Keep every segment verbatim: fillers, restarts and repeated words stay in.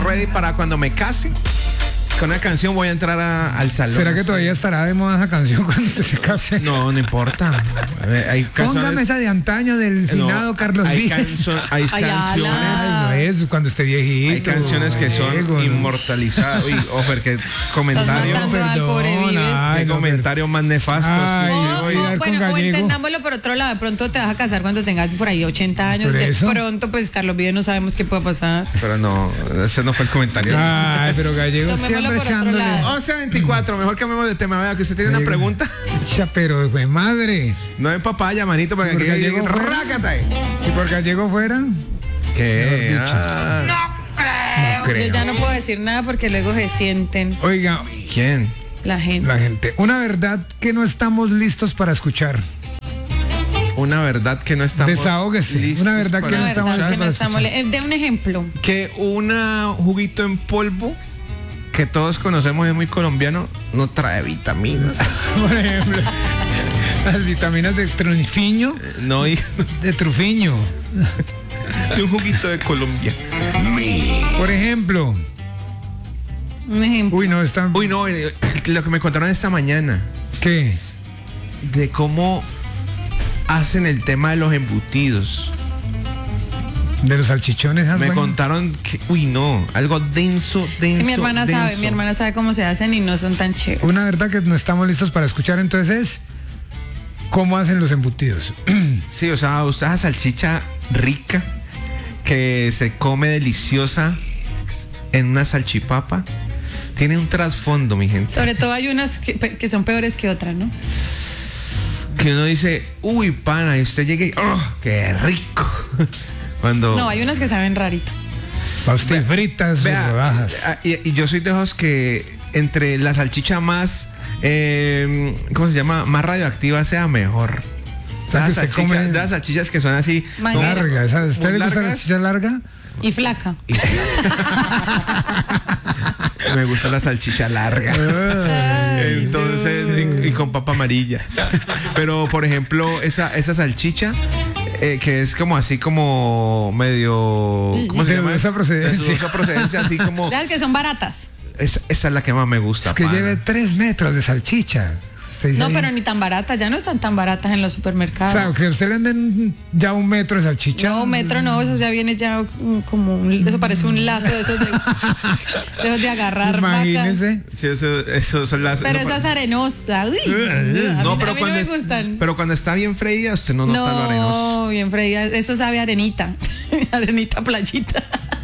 ready para cuando me case. Con una canción voy a entrar a, al salón. ¿Será que todavía estará de moda esa canción cuando usted se case? No, no importa. Hay canciones, póngame esa de antaño del finado no, Carlos hay Vives. Canso, hay Ay, canciones. ala. No es cuando esté viejito. Hay canciones que son Diego, inmortalizadas. Uy, Ofer, qué comentario. Estás matando al pobre Vives. Qué no, comentario más nefasto. Ay, O, voy a o, dar con bueno, o Gallego. entendámoslo por otro lado, de pronto te vas a casar cuando tengas por ahí ochenta años, ¿Por de eso? pronto pues Carlos Vives no sabemos qué puede pasar. Pero no, ese no fue el comentario. Ay, pero Gallego Tomémoslo siempre por otro echándole. lado. once veinticuatro, mejor cambiemos de tema. Vea que usted tiene una Gallego. pregunta. Ya, pero fue madre. No es papaya, manito, porque Sí, porque aquí Gallego fue- rácate. Si por Gallego fuera. ¿Qué? Mejor dicho. Ah. No creo. Yo ya no puedo decir nada porque luego se sienten Oiga, ¿Quién? la gente. la gente. Una verdad que no estamos listos para escuchar. Una verdad que no estamos Desahógese. listos Una verdad para que no La estamos verdad listos que no para estamos escuchar. le- eh, de un ejemplo. que una juguito en polvo que todos conocemos es muy colombiano no trae vitaminas. Por ejemplo, las vitaminas de trufiño. No, y De trufiño. de un juguito de Colombia. Por ejemplo. Un ejemplo. Uy, no, están. Uy, no, eh, lo que me contaron esta mañana ¿Qué? de cómo hacen el tema de los embutidos. De los salchichones. esas Me vainas. contaron que, uy, no, algo denso, denso. Sí, mi hermana sabe, denso. mi hermana sabe cómo se hacen y no son tan chéveres. Una verdad que no estamos listos para escuchar entonces es cómo hacen los embutidos. Sí, o sea, usted esa salchicha rica que se come deliciosa en una salchipapa. Tiene un trasfondo, mi gente. Sobre todo hay unas que, que son peores que otras, ¿no? Que uno dice, uy, pana, y usted llega y, ¡oh, qué rico! Cuando... No, hay unas que saben rarito. Para usted fritas o Vea, rodajas. a- y, y yo soy de esos que entre la salchicha más, eh, ¿cómo se llama? Más radioactiva sea mejor. O sea, Las que usted salchichas, come- las salchichas que son así. Manguera. como- Larga. ¿A usted le gusta la largas. salchicha larga? Y flaca. Me gusta la salchicha larga. Entonces, y, y con papa amarilla. Pero, por ejemplo, esa, esa salchicha, eh, que es como así como medio... ¿Cómo se De llama? dudosa procedencia. De dudosa procedencia, así como... Las que son baratas. Esa, esa es la que más me gusta, Es que pana. lleve tres metros de salchicha. Usted dice No, ahí- pero ni tan baratas, ya no están tan baratas en los O supermercados. sea, que a usted le venden ya un metro de salchicha. No, metro no, eso ya viene ya mm, como un, eso parece un lazo de esos de, de, esos de agarrar vacas. Imagínese. Sí, eso, eso son las... Pero eso- esa es arenosa. Uy, a mí, No, a pero mí cuando, no me es- gustan. pero cuando está bien freída, usted no nota lo arenoso. No, bien freída. Eso sabe a arenita. Arenita playita.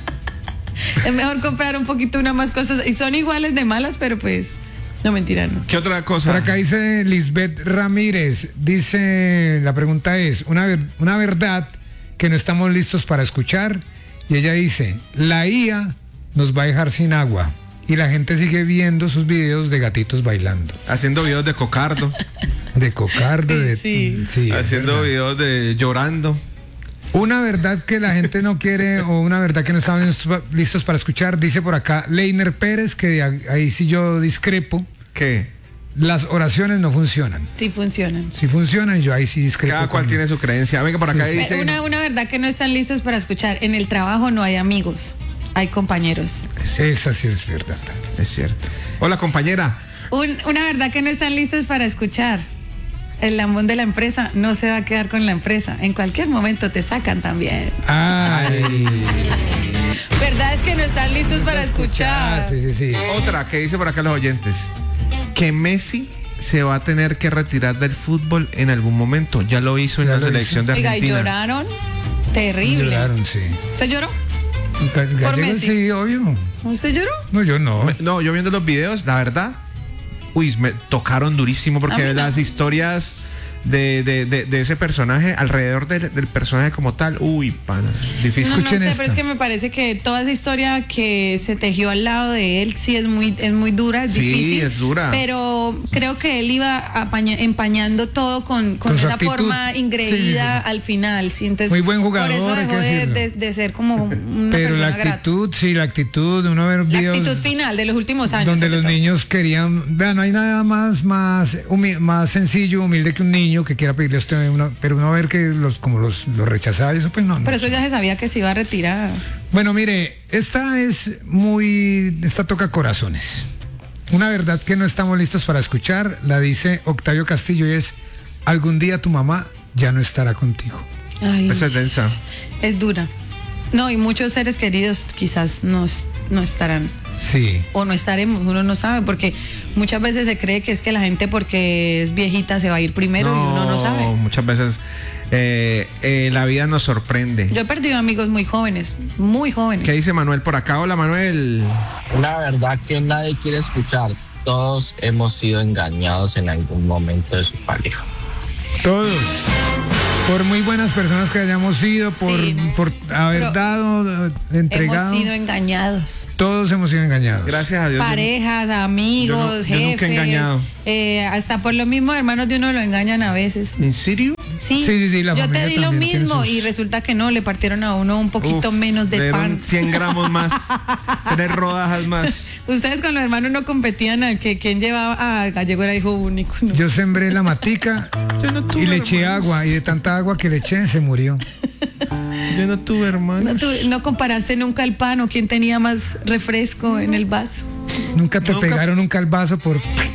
Es mejor comprar un poquito una más cosas. Y son iguales de malas, pero pues. No, mentira, no. ¿Qué otra cosa? Por acá dice Lisbeth Ramírez. Dice, la pregunta es, una, ver- una verdad que no estamos listos para escuchar. Y ella dice, la I A nos va a dejar sin agua. Y la gente sigue viendo sus videos de gatitos bailando. Haciendo videos de cocardo. De cocardo, de... Sí. es haciendo verdad. videos de llorando. Una verdad que la gente no quiere o una verdad que no estamos listos para escuchar, dice por acá Leiner Pérez, que ahí sí yo discrepo, ¿Qué? las oraciones no funcionan. Sí funcionan. Si funcionan, yo ahí sí discrepo. Cada cual con- tiene su creencia. Venga, por acá Sí, sí. dice... Una, una verdad que no están listos para escuchar. En el trabajo no hay amigos, hay compañeros. Esa sí es verdad. Es cierto. Hola, compañera. Un- una verdad que no están listos para escuchar. El lambón de la empresa no se va a quedar con la empresa. En cualquier momento te sacan también. Ay, Verdad es que no están listos para escuchar. ah, sí, sí, sí. Otra que dice por acá los oyentes. Que Messi se va a tener que retirar del fútbol en algún momento. Ya lo hizo en Ya la lo selección de Oiga, y Argentina. lloraron. Terrible. Lloraron, sí. ¿Usted lloró? Ga- Gallego, Messi. sí, obvio. ¿Usted lloró? No, yo no. Me- No, yo viendo los videos, la verdad, uy, me tocaron durísimo A porque mí no. las historias de, de, de, de ese personaje, alrededor del, del personaje como tal, uy, pana, difícil. No, no Escuchen sé, esta. pero es que me parece que toda esa historia que se tejió al lado de él sí es muy, es muy dura, es Sí, difícil. es dura. Pero creo que él iba apaña- empañando todo con, con Con su esa actitud. forma ingreída Sí, sí, al final. Sí, entonces, Muy buen jugador, Por eso hay dejó que de, decirlo. de- de ser como una Pero la persona grata. actitud, sí, la actitud de uno ver La videos actitud final de los últimos años. donde sobre los todo. niños querían, vean, no hay nada más más humi- más sencillo, humilde que un niño que quiera pedirle a usted una, pero uno ver que los como los, los rechazaba y eso pues no, no. Pero eso ya se sabía que se iba a retirar. Bueno, mire, esta es muy, esta toca corazones. Una verdad que no estamos listos para escuchar, la dice Octavio Castillo y es, algún día tu mamá ya no estará contigo. Ay, Esa es densa. Es dura. No, y muchos seres queridos quizás no, no estarán. Sí. O no estaremos, uno no sabe, porque muchas veces se cree que es que la gente porque es viejita se va a ir primero y uno no sabe. Muchas veces eh, eh, la vida nos sorprende. Yo he perdido amigos muy jóvenes, muy jóvenes. ¿Qué dice Manuel por acá? Hola, Manuel. Una verdad que nadie quiere escuchar. Todos hemos sido engañados en algún momento de su pareja. Todos. Por muy buenas personas que hayamos sido, por, Sí. por haber Pero dado, entregado. Hemos sido engañados. Todos hemos sido engañados. Gracias a Dios. Parejas, amigos, yo no- yo jefes. nunca he engañado. eh, hasta por lo mismo hermanos de uno lo engañan a veces. ¿En serio? Sí, Sí, sí, sí, la yo te familia di lo también tiene mismo sus- y resulta que no, le partieron a uno un poquito Uf, menos de le dieron pan. cien gramos más. Tres rodajas más. Ustedes con los hermanos no competían a que quién llevaba a Gallego era hijo único. ¿no? Yo sembré la matica Yo no tuve y le eché hermanos. agua y de tanta agua que le eché se murió. Yo no tuve hermanos. No, tú- no comparaste nunca el pan o quién tenía más refresco en el vaso. Nunca te Nunca- pegaron un calvazo por